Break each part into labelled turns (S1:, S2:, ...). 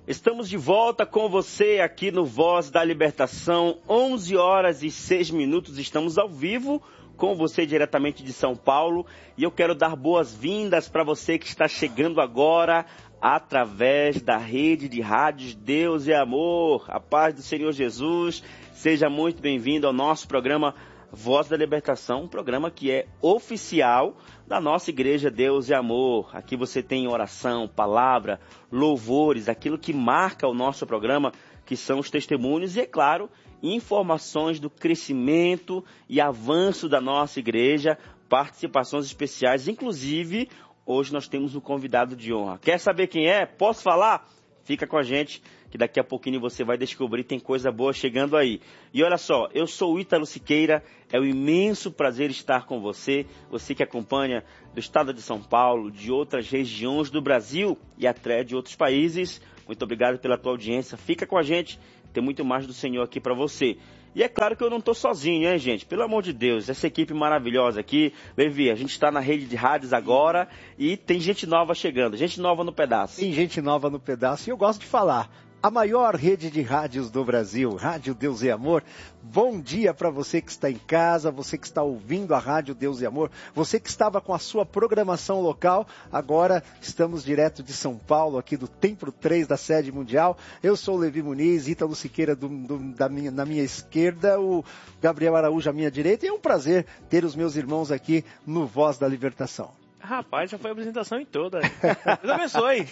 S1: Estamos de volta com você aqui no Voz da Libertação, 11 horas e 6 minutos, estamos ao vivo com você diretamente de São Paulo e eu quero dar boas-vindas para você que está chegando agora através da rede de rádios Deus e Amor. A paz do Senhor Jesus, seja muito bem-vindo ao nosso programa Voz da Libertação, um programa que é oficial da nossa igreja Deus e Amor. Aqui você tem oração, palavra, louvores, aquilo que marca o nosso programa, que são os testemunhos e, é claro, informações do crescimento e avanço da nossa igreja, participações especiais. Inclusive, hoje nós temos um convidado de honra. Quer saber quem é? Posso falar? Fica com a gente, que daqui a pouquinho você vai descobrir, tem coisa boa chegando aí. E olha só, eu sou o Ítalo Siqueira, é um imenso prazer estar com você, você que acompanha do estado de São Paulo, de outras regiões do Brasil e até de outros países. Muito obrigado pela tua audiência, fica com a gente, tem muito mais do Senhor aqui para você. E é claro que eu não estou sozinho, hein, gente? Pelo amor de Deus, essa equipe maravilhosa aqui. Levi, a gente está na rede de rádios agora e tem gente nova chegando, gente nova no pedaço.
S2: Tem gente nova no pedaço e eu gosto de falar. A maior rede de rádios do Brasil, Rádio Deus e Amor. Bom dia para você que está em casa, você que está ouvindo a Rádio Deus e Amor, você que estava com a sua programação local. Agora estamos direto de São Paulo, aqui do Templo 3 da Sede Mundial. Eu sou o Levi Muniz, Ítalo Siqueira na minha esquerda, o Gabriel Araújo à minha direita. E é um prazer ter os meus irmãos aqui no Voz da Libertação.
S3: Rapaz, já foi a apresentação em toda. Deus abençoe.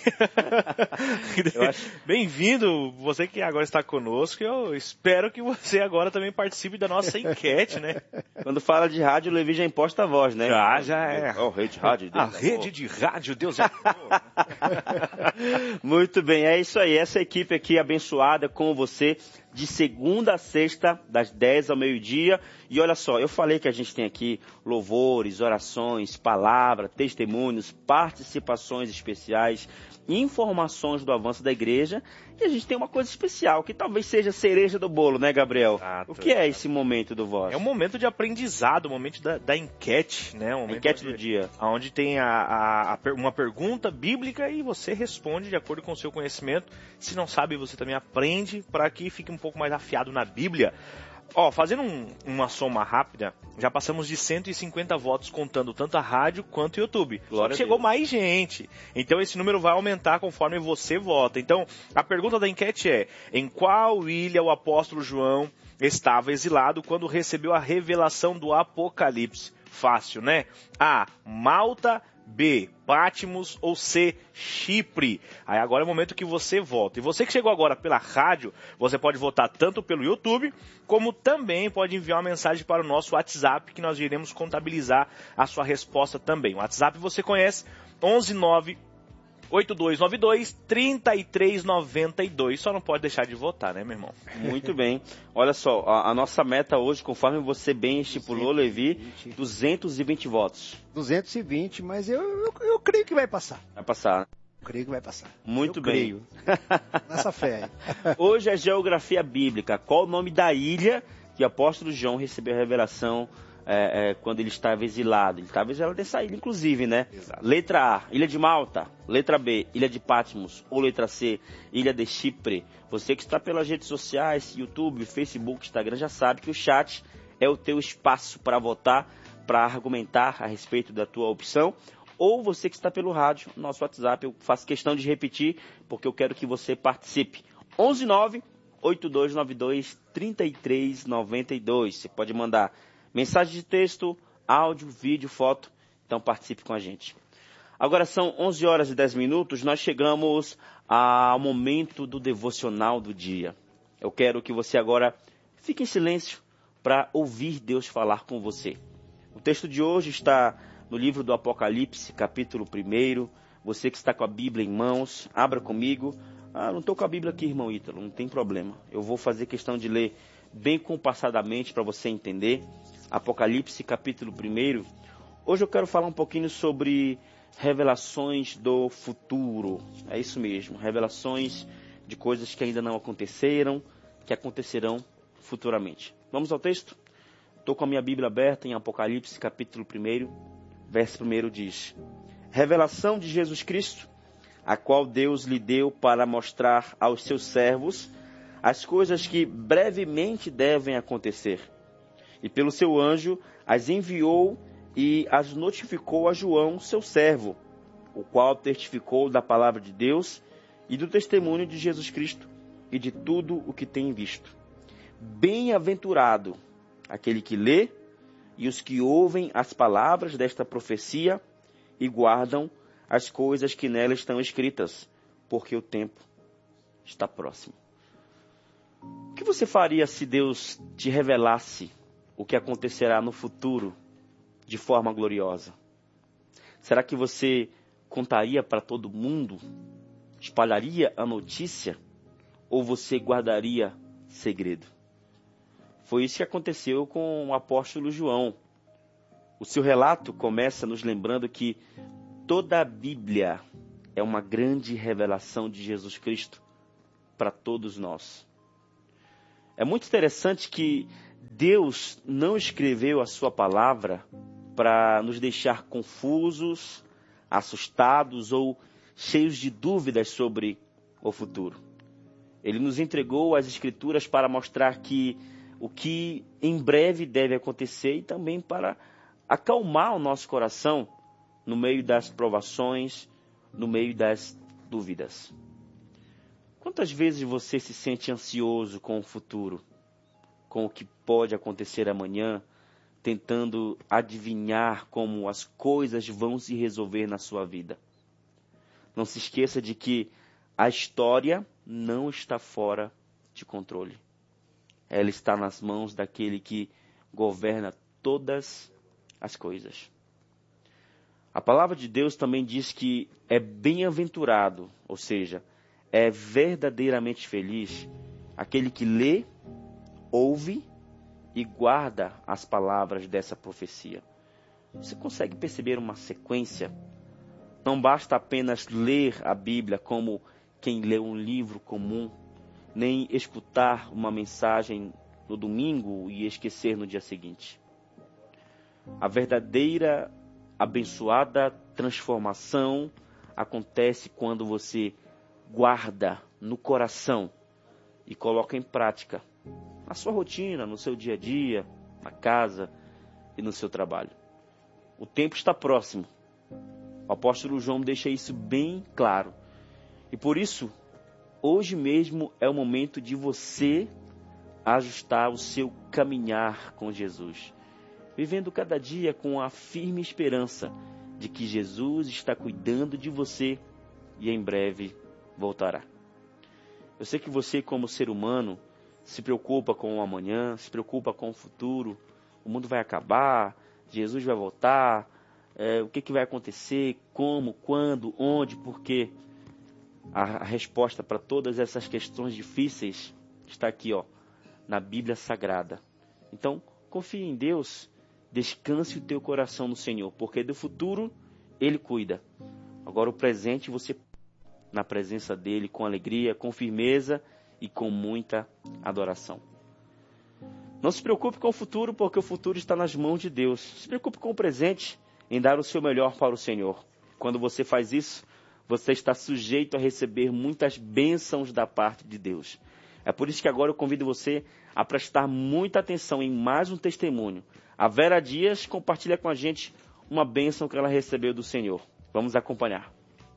S3: Bem-vindo, você que agora está conosco. Eu espero que você agora também participe da nossa enquete, né?
S1: Quando fala de rádio, o Levi já imposta a voz, né?
S3: Já é.
S1: Oh, rede de rádio, Deus
S3: a rede de rádio, Deus é amor.
S1: Muito bem, é isso aí. Essa equipe aqui abençoada com você, de segunda a sexta, das 10 ao meio-dia. E olha só, eu falei que a gente tem aqui louvores, orações, palavra, testemunhos, participações especiais, informações do avanço da igreja. E a gente tem uma coisa especial, que talvez seja a cereja do bolo, né, Gabriel?
S3: Exato,
S1: o que é esse momento do Voz?
S3: É um momento de aprendizado, o momento da enquete, né?
S1: A enquete do dia.
S3: Onde tem uma pergunta bíblica e você responde de acordo com o seu conhecimento. Se não sabe, você também aprende para que fique um pouco mais afiado na Bíblia. Fazendo uma soma rápida, já passamos de 150 votos contando tanto a rádio quanto o YouTube. Só que chegou mais gente. Então esse número vai aumentar conforme você vota. Então a pergunta da enquete é: em qual ilha o apóstolo João estava exilado quando recebeu a revelação do Apocalipse? Fácil, né? A, Malta. B, Patmos, ou C, Chipre. Aí agora é o momento que você vota. E você que chegou agora pela rádio, você pode votar tanto pelo YouTube, como também pode enviar uma mensagem para o nosso WhatsApp, que nós iremos contabilizar a sua resposta também. O WhatsApp você conhece, 11982923392. Só não pode deixar de votar, né, meu irmão?
S1: Muito bem. Olha só, a nossa meta hoje, conforme você bem estipulou, Levi, 220 votos.
S2: 220, mas eu creio que vai passar.
S1: Vai passar.
S2: Eu creio que vai passar.
S1: Muito bem.
S2: Nessa fé aí.
S1: Hoje é geografia bíblica. Qual o nome da ilha que o apóstolo João recebeu a revelação quando ele estava exilado? Ele estava exilado dessa ilha, inclusive, né?
S2: Exato.
S1: Letra A, Ilha de Malta. Letra B, Ilha de Patmos. Ou letra C, Ilha de Chipre. Você que está pelas redes sociais, YouTube, Facebook, Instagram, já sabe que o chat é o teu espaço para votar, para argumentar a respeito da tua opção. Ou você que está pelo rádio, nosso WhatsApp, eu faço questão de repetir, porque eu quero que você participe. 11982923392. Você pode mandar mensagem de texto, áudio, vídeo, foto. Então participe com a gente. Agora são 11 horas e 10 minutos. Nós chegamos ao momento do devocional do dia. Eu quero que você agora fique em silêncio para ouvir Deus falar com você. O texto de hoje está no livro do Apocalipse, capítulo 1. Você que está com a Bíblia em mãos, abra comigo. Não estou com a Bíblia aqui, irmão Ítalo, não tem problema. Eu vou fazer questão de ler bem compassadamente para você entender. Apocalipse, capítulo 1. Hoje eu quero falar um pouquinho sobre revelações do futuro. É isso mesmo, revelações de coisas que ainda não aconteceram, que acontecerão futuramente. Vamos ao texto? Estou com a minha Bíblia aberta em Apocalipse, capítulo 1, verso 1 diz: Revelação de Jesus Cristo, a qual Deus lhe deu para mostrar aos seus servos as coisas que brevemente devem acontecer. E pelo seu anjo as enviou e as notificou a João, seu servo, o qual testificou da palavra de Deus e do testemunho de Jesus Cristo e de tudo o que tem visto. Bem-aventurado aquele que lê e os que ouvem as palavras desta profecia e guardam as coisas que nela estão escritas, porque o tempo está próximo. O que você faria se Deus te revelasse o que acontecerá no futuro de forma gloriosa? Será que você contaria para todo mundo? Espalharia a notícia? Ou você guardaria segredo? Foi isso que aconteceu com o apóstolo João. O seu relato começa nos lembrando que toda a Bíblia é uma grande revelação de Jesus Cristo para todos nós. É muito interessante que Deus não escreveu a sua palavra para nos deixar confusos, assustados ou cheios de dúvidas sobre o futuro. Ele nos entregou as Escrituras para mostrar que o que em breve deve acontecer e também para acalmar o nosso coração no meio das provações, no meio das dúvidas. Quantas vezes você se sente ansioso com o futuro, com o que pode acontecer amanhã, tentando adivinhar como as coisas vão se resolver na sua vida? Não se esqueça de que a história não está fora de controle. Ela está nas mãos daquele que governa todas as coisas. A palavra de Deus também diz que é bem-aventurado, ou seja, é verdadeiramente feliz aquele que lê, ouve e guarda as palavras dessa profecia. Você consegue perceber uma sequência? Não basta apenas ler a Bíblia como quem lê um livro comum, nem escutar uma mensagem no domingo e esquecer no dia seguinte. A verdadeira, abençoada transformação acontece quando você guarda no coração e coloca em prática na sua rotina, no seu dia a dia, na casa e no seu trabalho. O tempo está próximo. O apóstolo João deixa isso bem claro. E por isso, hoje mesmo é o momento de você ajustar o seu caminhar com Jesus, vivendo cada dia com a firme esperança de que Jesus está cuidando de você e em breve voltará. Eu sei que você, como ser humano, se preocupa com o amanhã, se preocupa com o futuro. O mundo vai acabar, Jesus vai voltar, o que vai acontecer, como, quando, onde, por quê? A resposta para todas essas questões difíceis está aqui, na Bíblia Sagrada. Então, confie em Deus, descanse o teu coração no Senhor, porque do futuro Ele cuida. Agora o presente você na presença dEle com alegria, com firmeza e com muita adoração. Não se preocupe com o futuro, porque o futuro está nas mãos de Deus. Se preocupe com o presente, em dar o seu melhor para o Senhor. Quando você faz isso, você está sujeito a receber muitas bênçãos da parte de Deus. É por isso que agora eu convido você a prestar muita atenção em mais um testemunho. A Vera Dias compartilha com a gente uma bênção que ela recebeu do Senhor. Vamos acompanhar.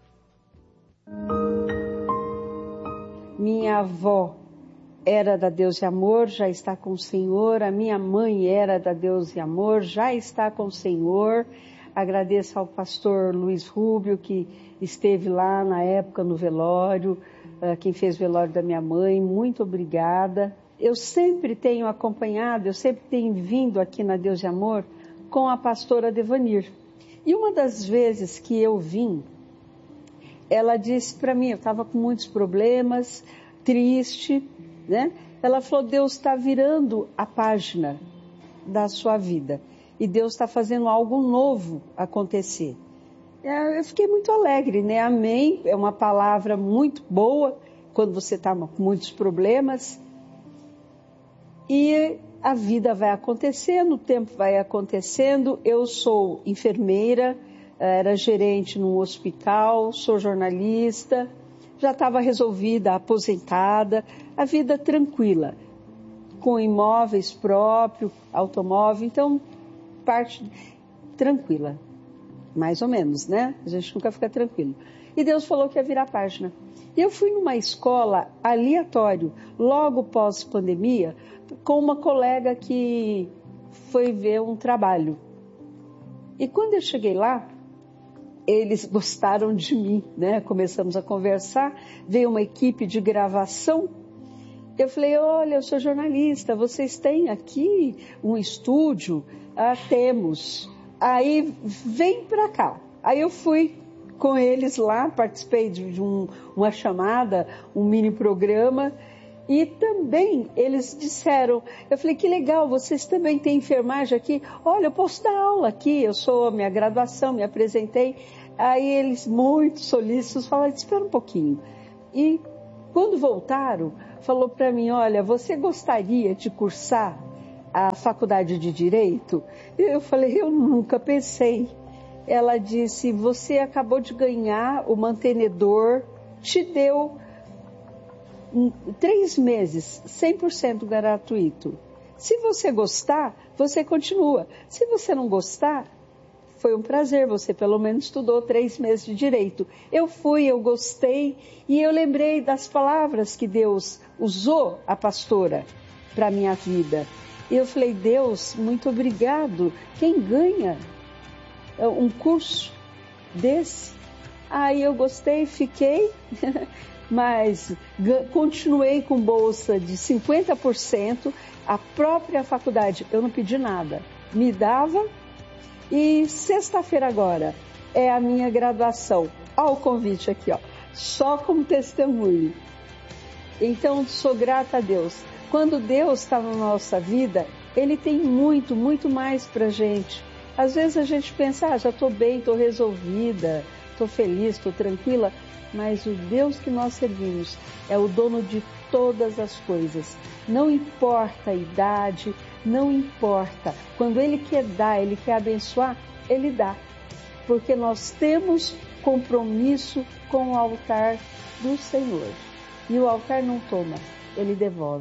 S4: Minha avó era da Deus e Amor, já está com o Senhor. A minha mãe era da Deus e Amor, já está com o Senhor. Agradeço ao pastor Luiz Rubio, que esteve lá na época no velório, quem fez o velório da minha mãe. Muito obrigada. Eu sempre tenho acompanhado, eu sempre tenho vindo aqui na Deus e Amor com a pastora Devanir. E uma das vezes que eu vim, ela disse para mim, eu estava com muitos problemas, triste, né? Ela falou, Deus está virando a página da sua vida. E Deus está fazendo algo novo acontecer. Eu fiquei muito alegre, né? Amém. É uma palavra muito boa quando você está com muitos problemas. E a vida vai acontecendo, o tempo vai acontecendo. Eu sou enfermeira, era gerente num hospital, sou jornalista, já estava resolvida, aposentada, a vida tranquila, com imóveis próprios, automóvel, então parte tranquila, mais ou menos, né? A gente nunca fica tranquilo. E Deus falou que ia virar página. E eu fui numa escola aleatório, logo pós-pandemia, com uma colega que foi ver um trabalho. E quando eu cheguei lá, eles gostaram de mim, né? Começamos a conversar, veio uma equipe de gravação. Eu falei, olha, eu sou jornalista, vocês têm aqui um estúdio? Ah, temos. Aí, vem pra cá. Aí eu fui com eles lá, participei de uma chamada, um mini programa. E também eles disseram, eu falei, que legal, vocês também têm enfermagem aqui? Olha, eu posso dar aula aqui, eu sou minha graduação, me apresentei. Aí eles, muito solícitos, falaram, espera um pouquinho. E quando voltaram, falou para mim, olha, você gostaria de cursar a faculdade de Direito? Eu falei, eu nunca pensei. Ela disse, você acabou de ganhar, o mantenedor te deu 3 meses, 100% gratuito. Se você gostar, você continua. Se você não gostar, foi um prazer, você pelo menos estudou 3 meses de Direito. Eu fui, eu gostei, e eu lembrei das palavras que Deus usou a pastora para a minha vida. E eu falei, Deus, muito obrigado. Quem ganha um curso desse? Aí eu gostei, fiquei... Mas continuei com bolsa de 50%, a própria faculdade, eu não pedi nada, me dava, e sexta-feira agora é a minha graduação. Olha o convite aqui, ó, só como testemunho. Então, sou grata a Deus. Quando Deus está na nossa vida, Ele tem muito, muito mais pra gente. Às vezes a gente pensa, já estou bem, estou resolvida, estou feliz, estou tranquila. Mas o Deus que nós servimos é o dono de todas as coisas. Não importa a idade, não importa. Quando Ele quer dar, Ele quer abençoar, Ele dá. Porque nós temos compromisso com o altar do Senhor. E o altar não toma, Ele devolve.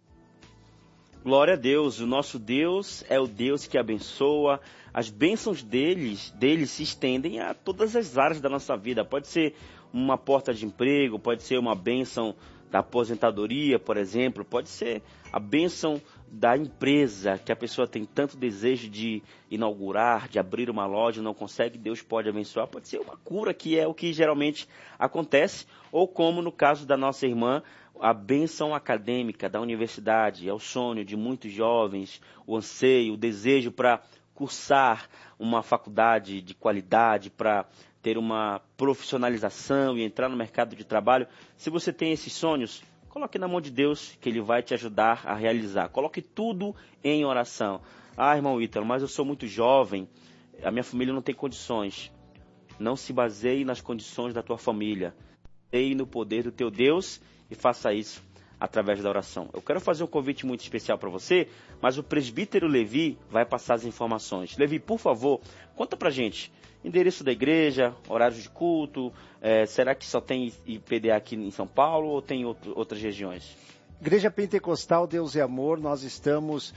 S1: Glória a Deus, o nosso Deus é o Deus que abençoa. As bênçãos dele se estendem a todas as áreas da nossa vida. Pode ser uma porta de emprego, pode ser uma bênção da aposentadoria, por exemplo, pode ser a bênção da empresa que a pessoa tem tanto desejo de inaugurar, de abrir uma loja, não consegue, Deus pode abençoar, pode ser uma cura, que é o que geralmente acontece, ou como no caso da nossa irmã, a bênção acadêmica da universidade, é o sonho de muitos jovens, o anseio, o desejo para cursar uma faculdade de qualidade, para ter uma profissionalização e entrar no mercado de trabalho. Se você tem esses sonhos, coloque na mão de Deus, que Ele vai te ajudar a realizar. Coloque tudo em oração. Ah, irmão Ítalo, mas eu sou muito jovem, a minha família não tem condições. Não se baseie nas condições da tua família. Creia no poder do teu Deus e faça isso através da oração. Eu quero fazer um convite muito especial para você, mas o presbítero Levi vai passar as informações. Levi, por favor, conta pra gente. Endereço da igreja, horários de culto, será que só tem IPDA aqui em São Paulo ou tem outras regiões?
S2: Igreja Pentecostal Deus e Amor, nós estamos,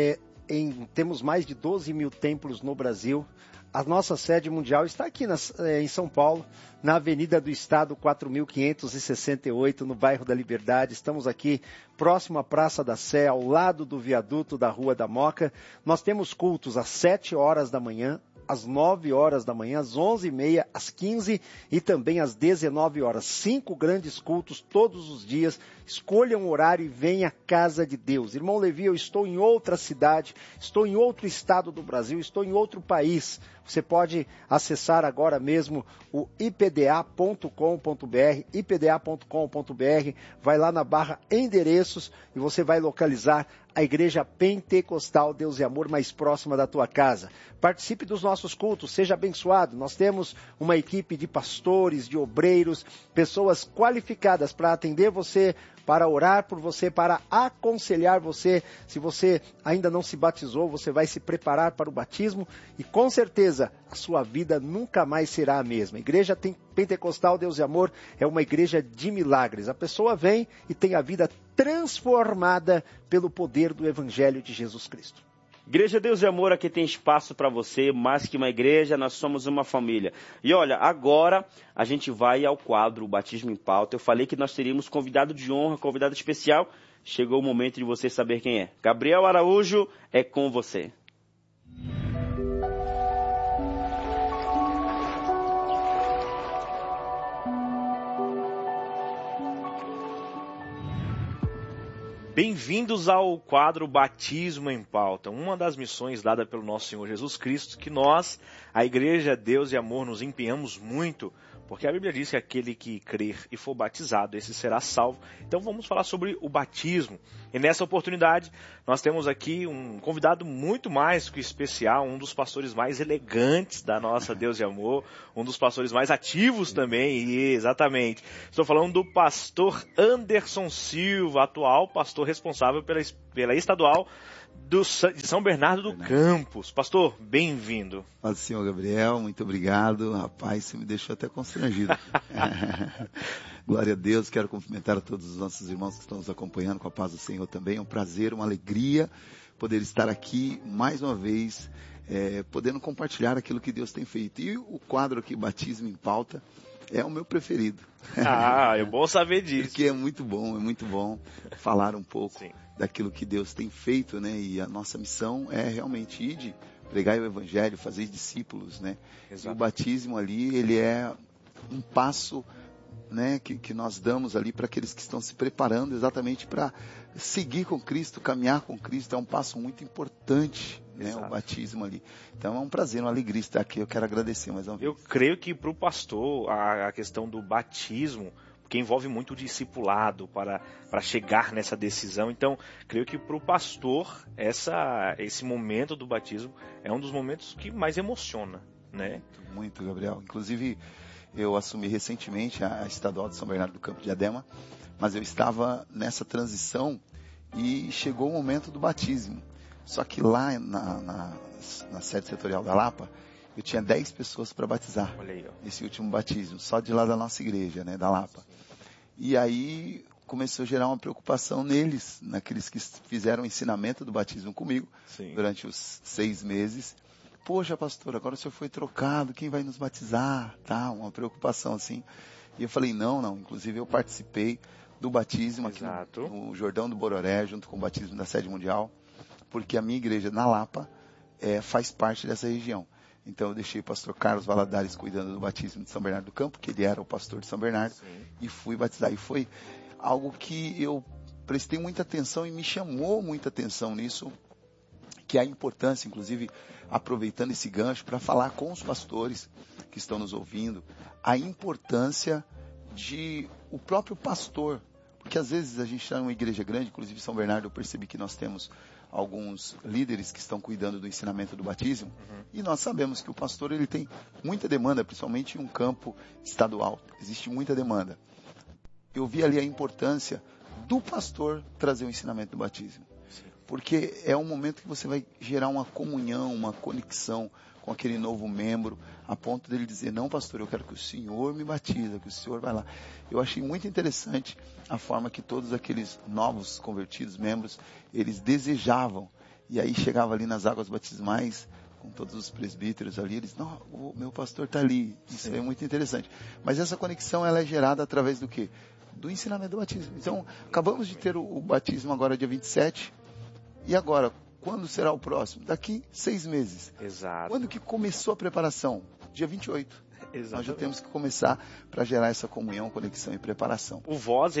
S2: temos mais de 12 mil templos no Brasil. A nossa sede mundial está aqui em São Paulo, na Avenida do Estado 4.568, no bairro da Liberdade. Estamos aqui próximo à Praça da Sé, ao lado do viaduto da Rua da Moca. Nós temos cultos às 7 horas da manhã, às 9 horas da manhã, às 11h30, às 15h e também às 19 horas. 5 grandes cultos todos os dias. Escolha um horário e venha à casa de Deus. Irmão Levi, eu estou em outra cidade, estou em outro estado do Brasil, estou em outro país. Você pode acessar agora mesmo o ipda.com.br, ipda.com.br, vai lá na barra endereços e você vai localizar a Igreja Pentecostal Deus e Amor mais próxima da tua casa. Participe dos nossos cultos, seja abençoado. Nós temos uma equipe de pastores, de obreiros, pessoas qualificadas para atender você para orar por você, para aconselhar você. Se você ainda não se batizou, você vai se preparar para o batismo e com certeza a sua vida nunca mais será a mesma. A Igreja Pentecostal Deus e Amor é uma igreja de milagres. A pessoa vem e tem a vida transformada pelo poder do Evangelho de Jesus Cristo.
S1: Igreja Deus e Amor, aqui tem espaço para você, mais que uma igreja, nós somos uma família. E olha, agora a gente vai ao quadro Batismo em Pauta. Eu falei que nós teríamos convidado de honra, convidado especial. Chegou o momento de você saber quem é. Gabriel Araújo, é com você.
S3: Bem-vindos ao quadro Batismo em Pauta, uma das missões dada pelo nosso Senhor Jesus Cristo, que nós, a Igreja Deus e Amor, nos empenhamos muito, porque a Bíblia diz que aquele que crer e for batizado, esse será salvo. Então vamos falar sobre o batismo. E nessa oportunidade, nós temos aqui um convidado muito mais que especial, um dos pastores mais elegantes da nossa Deus e Amor, um dos pastores mais ativos também, e exatamente. Estou falando do pastor Anderson Silva, atual pastor responsável pela estadual de São Bernardo do Campos. Pastor, bem-vindo.
S5: Paz do Senhor, Gabriel, muito obrigado. Rapaz, você me deixou até constrangido. Glória a Deus, quero cumprimentar a todos os nossos irmãos que estão nos acompanhando com a paz do Senhor também. É um prazer, uma alegria poder estar aqui mais uma vez, podendo compartilhar aquilo que Deus tem feito. E o quadro aqui, Batismo em Pauta, é o meu preferido.
S3: Ah, é bom saber disso.
S5: Porque é muito bom falar um pouco
S3: Sim.
S5: daquilo que Deus tem feito, né? E a nossa missão é realmente ir de pregar o Evangelho, fazer discípulos, né?
S3: Exato.
S5: E o batismo ali, ele é um passo, né, que nós damos ali para aqueles que estão se preparando exatamente para seguir com Cristo, caminhar com Cristo. É um passo muito importante, né, o batismo ali. Então é um prazer, uma alegria estar aqui. Eu quero agradecer mais uma vez.
S3: Eu creio que para o pastor a questão do batismo, porque envolve muito o discipulado para chegar nessa decisão. Então, creio que para o pastor esse momento do batismo é um dos momentos que mais emociona, né?
S5: Muito, Gabriel. Inclusive, eu assumi recentemente a estadual de São Bernardo do Campo, Diadema, mas eu estava nessa transição e chegou o momento do batismo. Só que lá na sede setorial da Lapa, eu tinha 10 pessoas para batizar.
S3: Olha aí, ó.
S5: Esse último batismo, só de lá da nossa igreja, né, da Lapa. E aí começou a gerar uma preocupação neles, naqueles que fizeram o ensinamento do batismo comigo.
S3: Sim.
S5: Durante os 6 meses. Poxa, pastor, agora o senhor foi trocado, quem vai nos batizar? Tá, uma preocupação assim. E eu falei, não, inclusive eu participei do batismo aqui no Jordão do Bororé, junto com o batismo da Sede Mundial, porque a minha igreja na Lapa faz parte dessa região. Então eu deixei o pastor Carlos Valadares cuidando do batismo de São Bernardo do Campo, que ele era o pastor de São Bernardo, sim, e fui batizar. E foi algo que eu prestei muita atenção e me chamou muita atenção nisso, que é a importância, inclusive, aproveitando esse gancho para falar com os pastores que estão nos ouvindo, a importância de o próprio pastor, porque às vezes a gente está numa igreja grande, inclusive São Bernardo, eu percebi que nós temos alguns líderes que estão cuidando do ensinamento do batismo, e nós sabemos que o pastor ele tem muita demanda, principalmente em um campo estadual, existe muita demanda. Eu vi ali a importância do pastor trazer o ensinamento do batismo. Porque é um momento que você vai gerar uma comunhão, uma conexão com aquele novo membro, a ponto dele dizer, não, pastor, eu quero que o senhor me batiza, que o senhor vai lá. Eu achei muito interessante a forma que todos aqueles novos convertidos, membros, eles desejavam. E aí chegava ali nas águas batismais, com todos os presbíteros ali, eles, não, o meu pastor está ali. Isso é muito interessante. Mas essa conexão, ela é gerada através do quê? Do ensinamento do batismo. Então, acabamos de ter o batismo agora dia 27, e agora, quando será o próximo? Daqui 6 meses.
S3: Exato.
S5: Quando que começou a preparação? Dia 28.
S3: Exatamente.
S5: Nós já temos que começar para gerar essa comunhão, conexão e preparação.
S3: O Voz,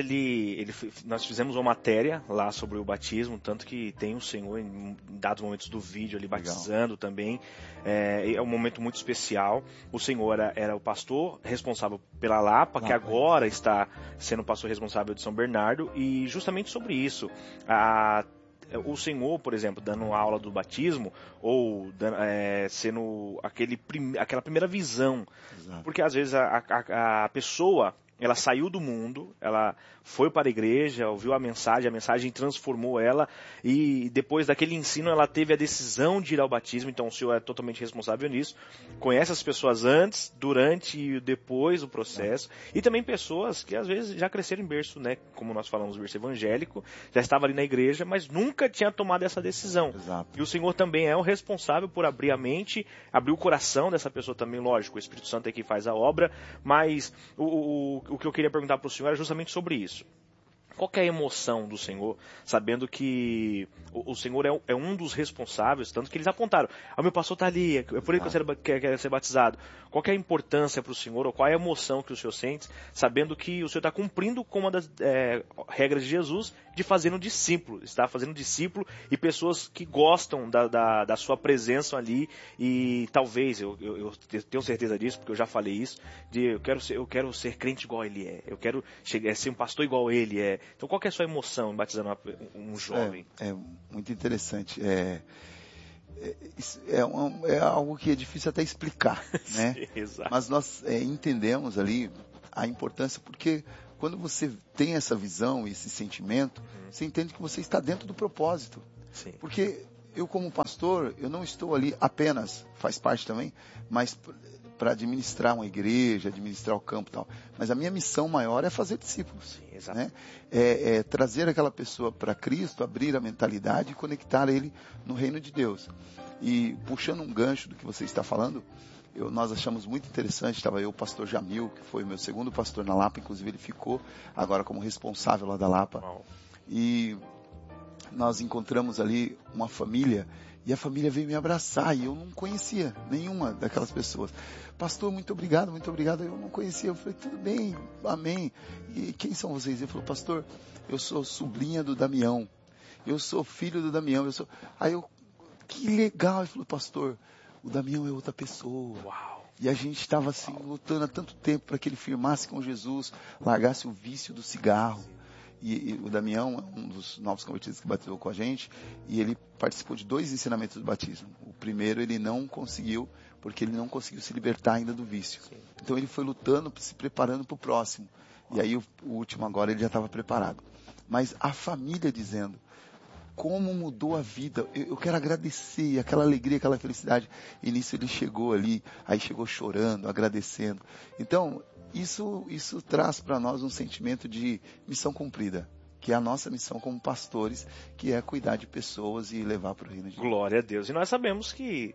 S3: nós fizemos uma matéria lá sobre o batismo, tanto que tem o Senhor em dados momentos do vídeo ali batizando. Legal. Também. É um momento muito especial. O Senhor era o pastor responsável pela Lapa, que agora está sendo o pastor responsável de São Bernardo, e justamente sobre isso, o Senhor, por exemplo, dando aula do batismo, ou sendo aquela primeira visão. Exato. Porque às vezes a pessoa ela saiu do mundo, ela foi para a igreja, ouviu a mensagem transformou ela, e depois daquele ensino ela teve a decisão de ir ao batismo. Então o senhor é totalmente responsável nisso, conhece as pessoas antes, durante e depois do processo, e também pessoas que às vezes já cresceram em berço, né, como nós falamos, berço evangélico, já estava ali na igreja, mas nunca tinha tomado essa decisão.
S5: Exato.
S3: E o senhor também é o responsável por abrir a mente, abrir o coração dessa pessoa também, lógico, o Espírito Santo é quem faz a obra, mas o que eu queria perguntar para o senhor era justamente sobre isso. Qual que é a emoção do Senhor, sabendo que o Senhor é um dos responsáveis, tanto que eles apontaram, o meu pastor está ali, é por ele que eu quero ser batizado. Qual que é a importância para o Senhor, ou qual é a emoção que o Senhor sente, sabendo que o Senhor está cumprindo com uma das regras de Jesus, de fazer um discípulo, está fazendo um discípulo e pessoas que gostam da sua presença ali, e talvez, eu tenho certeza disso, porque eu já falei isso, eu quero ser crente igual ele é, eu quero ser um pastor igual ele é. Então, qual que é a sua emoção em batizando um jovem?
S5: É muito interessante. É algo que é difícil até explicar, né?
S3: Sim, exato.
S5: Mas nós entendemos ali a importância, porque quando você tem essa visão e esse sentimento, você entende que você está dentro do propósito.
S3: Sim.
S5: Porque eu, como pastor, eu não estou ali apenas, faz parte também, mas para administrar uma igreja, administrar o campo e tal. Mas a minha missão maior é fazer discípulos.
S3: Sim, exato.
S5: Né? É trazer aquela pessoa para Cristo, abrir a mentalidade e conectar ele no reino de Deus. E puxando um gancho do que você está falando, nós achamos muito interessante, estava eu, o pastor Jamil, que foi o meu segundo pastor na Lapa, inclusive ele ficou agora como responsável lá da Lapa.
S3: Uau.
S5: E nós encontramos ali uma família, e a família veio me abraçar, e eu não conhecia nenhuma daquelas pessoas. Pastor, muito obrigado, eu não conhecia. Eu falei, tudo bem, amém. E quem são vocês? Ele falou, pastor, eu sou sobrinha do Damião, eu sou filho do Damião, Aí eu, que legal. Ele falou, pastor, o Damião é outra pessoa.
S3: Uau.
S5: E a gente estava assim, lutando há tanto tempo para que ele firmasse com Jesus, largasse o vício do cigarro. E o Damião é um dos novos convertidos que batizou com a gente, e ele participou de 2 ensinamentos do batismo. O primeiro ele não conseguiu, porque ele não conseguiu se libertar ainda do vício. Sim. Então ele foi lutando, se preparando para o próximo. E aí o último agora ele já estava preparado. Mas a família dizendo, como mudou a vida, eu quero agradecer, aquela alegria, aquela felicidade. E nisso ele chegou ali, aí chegou chorando, agradecendo. Então, isso traz para nós um sentimento de missão cumprida, que é a nossa missão como pastores, que é cuidar de pessoas e levar para o reino de Deus.
S3: Glória a Deus. E nós sabemos que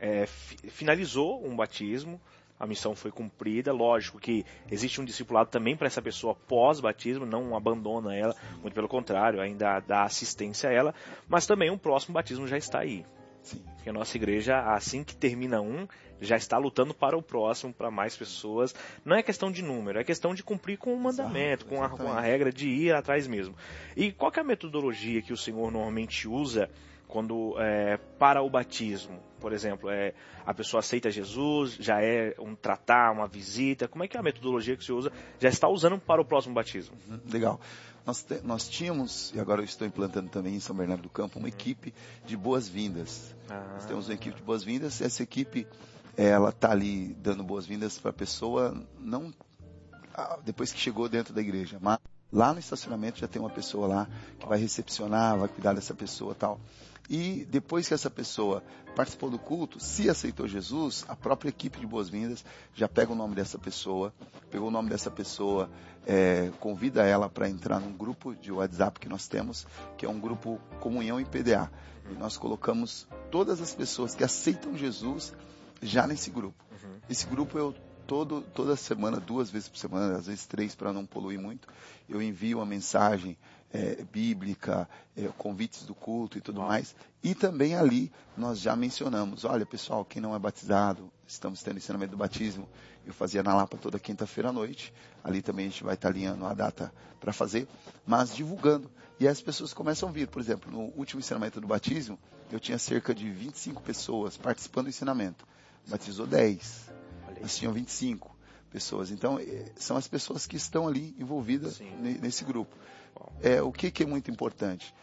S3: finalizou um batismo, a missão foi cumprida. Lógico que existe um discipulado também para essa pessoa pós-batismo, não abandona ela, muito pelo contrário, ainda dá assistência a ela, mas também um próximo batismo já está aí.
S5: Sim.
S3: Porque a nossa igreja, assim que termina já está lutando para o próximo, para mais pessoas. Não é questão de número, é questão de cumprir com o mandamento, com a regra de ir atrás mesmo. E qual que é a metodologia que o Senhor normalmente usa quando para o batismo? Por exemplo, a pessoa aceita Jesus, já é um tratar, uma visita. Como é que é a metodologia que o Senhor usa? Já está usando para o próximo batismo?
S5: Legal. Nós tínhamos, e agora eu estou implantando também em São Bernardo do Campo, uma equipe de boas-vindas. Nós temos uma equipe de boas-vindas, essa equipe ela está ali dando boas-vindas para a pessoa, não depois que chegou dentro da igreja, mas lá no estacionamento já tem uma pessoa lá que vai recepcionar, vai cuidar dessa pessoa e tal. E depois que essa pessoa participou do culto, se aceitou Jesus, a própria equipe de boas-vindas já pega o nome dessa pessoa, pegou o nome dessa pessoa, convida ela para entrar num grupo de WhatsApp que nós temos, que é um grupo Comunhão em PDA. E nós colocamos todas as pessoas que aceitam Jesus já nesse grupo. Esse grupo toda semana, 2 vezes por semana, às vezes 3 para não poluir muito, eu envio uma mensagem bíblica, convites do culto e tudo mais. E também ali nós já mencionamos, olha pessoal, quem não é batizado, estamos tendo ensinamento do batismo, eu fazia na Lapa toda quinta-feira à noite, ali também a gente vai estar alinhando a data para fazer, mas divulgando. E as pessoas começam a vir, por exemplo, no último ensinamento do batismo, eu tinha cerca de 25 pessoas participando do ensinamento, batizou 10, nós tínhamos 25 pessoas, então são as pessoas que estão ali envolvidas nesse grupo. O que é muito importante?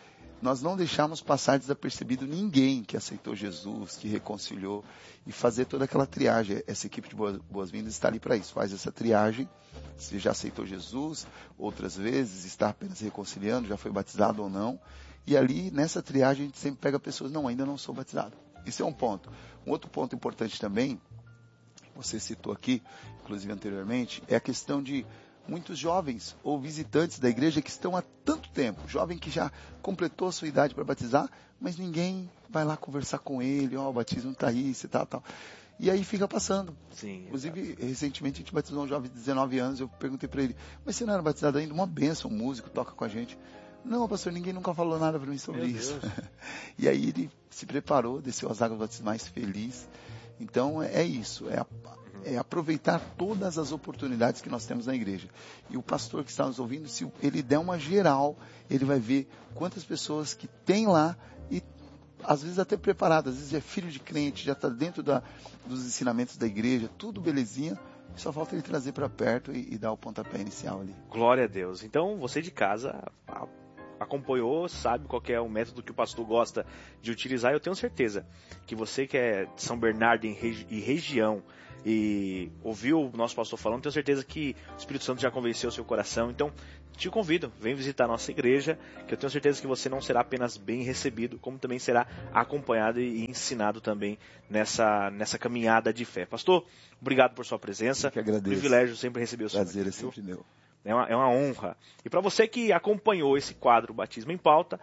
S5: nós não deixamos passar desapercebido ninguém que aceitou Jesus, que reconciliou, e fazer toda aquela triagem. Essa equipe de boas-vindas está ali para isso, faz essa triagem, se já aceitou Jesus, outras vezes está apenas reconciliando, já foi batizado ou não, e ali nessa triagem a gente sempre pega pessoas, não, ainda não sou batizado. Isso é um ponto. Um outro ponto importante também, você citou aqui, inclusive anteriormente, é a questão de muitos jovens ou visitantes da igreja que estão há tanto tempo, jovem que já completou a sua idade para batizar, mas ninguém vai lá conversar com ele, o batismo está aí, você tal. E aí fica passando.
S3: Sim,
S5: inclusive, recentemente a gente batizou um jovem de 19 anos, eu perguntei para ele, mas você não era batizado ainda? Uma bênção, um músico, toca com a gente. Não, pastor, ninguém nunca falou nada para mim sobre isso. E aí ele se preparou, desceu as águas batismais feliz. Então é isso, é aproveitar todas as oportunidades que nós temos na igreja. E o pastor que está nos ouvindo, se ele der uma geral, ele vai ver quantas pessoas que tem lá e às vezes até preparado, às vezes é filho de crente, já está dentro dos ensinamentos da igreja, tudo belezinha, só falta ele trazer para perto e dar o pontapé inicial ali.
S3: Glória a Deus. Então, você de casa acompanhou, sabe qual que é o método que o pastor gosta de utilizar. Eu tenho certeza que você que é de São Bernardo e região e ouviu o nosso pastor falando, tenho certeza que o Espírito Santo já convenceu o seu coração. Então, te convido, vem visitar a nossa igreja, que eu tenho certeza que você não será apenas bem recebido, como também será acompanhado e ensinado também nessa caminhada de fé. Pastor, obrigado por sua presença.
S5: Eu que agradeço.
S3: Privilégio sempre receber o senhor.
S5: Prazer é sempre meu.
S3: É uma honra. E para você que acompanhou esse quadro Batismo em Pauta,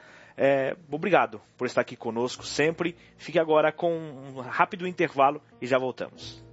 S3: obrigado por estar aqui conosco sempre. Fique agora com um rápido intervalo e já voltamos.